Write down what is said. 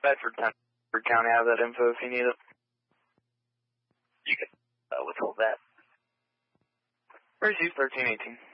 Bedford County have that info if you need it. You can withhold that. Where's you 1318?